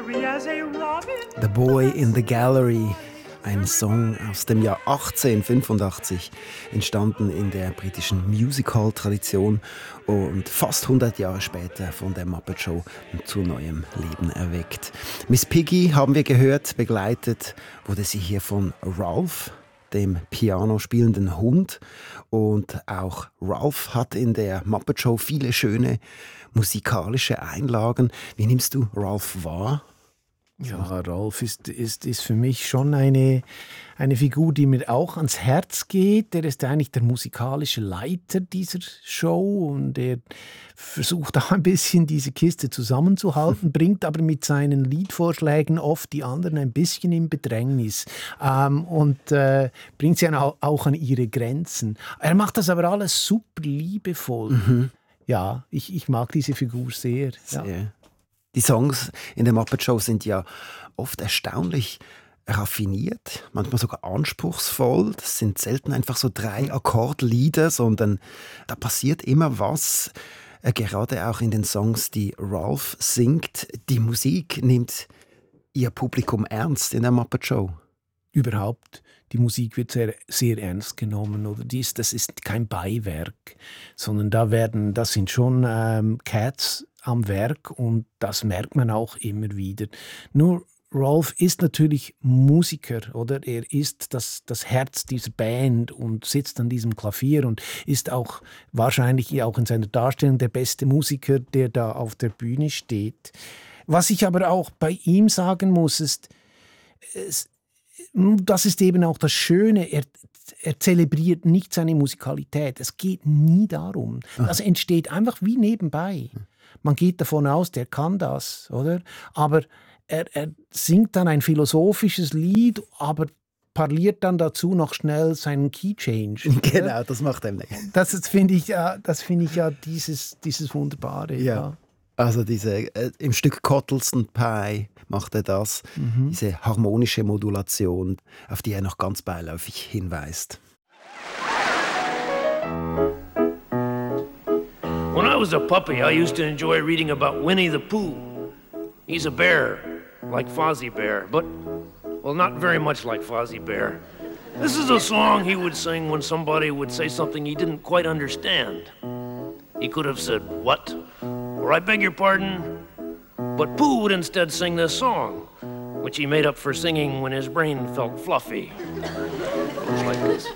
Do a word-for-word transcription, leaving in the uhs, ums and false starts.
The Boy in the Gallery, ein Song aus dem Jahr achtzehnhundertfünfundachtzig, entstanden in der britischen Musical-Tradition und fast hundert Jahre später von der Muppet Show zu neuem Leben erweckt. Miss Piggy haben wir gehört, begleitet wurde sie hier von Ralph, dem Piano spielenden Hund. Und auch Ralph hat in der Muppet Show viele schöne musikalische Einlagen. Wie nimmst du Ralph wahr? Ja, Ralph ist, ist, ist für mich schon eine, eine Figur, die mir auch ans Herz geht. Er ist eigentlich der musikalische Leiter dieser Show und er versucht auch ein bisschen diese Kiste zusammenzuhalten, bringt aber mit seinen Liedvorschlägen oft die anderen ein bisschen in Bedrängnis ähm, und äh, bringt sie auch, auch an ihre Grenzen. Er macht das aber alles super liebevoll. Mhm. Ja, ich, ich mag diese Figur sehr. sehr. Ja. Die Songs in der Muppet Show sind ja oft erstaunlich raffiniert, manchmal sogar anspruchsvoll. Das sind selten einfach so drei Akkordlieder, sondern da passiert immer was. Äh, gerade auch in den Songs, die Ralph singt. Die Musik nimmt ihr Publikum ernst in der Muppet Show. Überhaupt. Die Musik wird sehr, sehr ernst genommen. Oder dies, das ist kein Beiwerk, sondern da werden, das sind schon ähm, Cats am Werk und das merkt man auch immer wieder. Nur Ralph ist natürlich Musiker, oder? Er ist das, das Herz dieser Band und sitzt an diesem Klavier und ist auch wahrscheinlich auch in seiner Darstellung der beste Musiker, der da auf der Bühne steht. Was ich aber auch bei ihm sagen muss, ist, es, das ist eben auch das Schöne, er, er zelebriert nicht seine Musikalität. Es geht nie darum. Das entsteht einfach wie nebenbei. Man geht davon aus, der kann das, oder? Aber er, er singt dann ein philosophisches Lied, aber parliert dann dazu noch schnell seinen Key Change. Genau, das macht er nicht. Das, das finde ich ja, das finde ich ja dieses, dieses Wunderbare. Ja. Ja. Also diese, äh, im Stück Cottleston Pie macht er das, mhm. diese harmonische Modulation, auf die er noch ganz beiläufig hinweist. When I was a puppy, I used to enjoy reading about Winnie the Pooh. He's a bear, like Fozzie Bear, but, well, not very much like Fozzie Bear. This is a song he would sing when somebody would say something he didn't quite understand. He could have said, "What?" or "I beg your pardon." But Pooh would instead sing this song, which he made up for singing when his brain felt fluffy. It was like this.